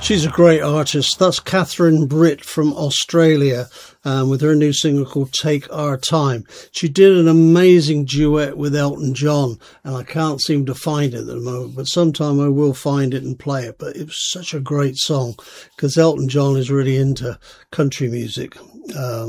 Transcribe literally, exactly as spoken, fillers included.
She's a great artist. That's Catherine Britt from Australia, um, with her new single called Take Our Time. She did an amazing duet with Elton John, and I can't seem to find it at the moment, but sometime I will find it and play it. But it was such a great song, because Elton John is really into country music. Um,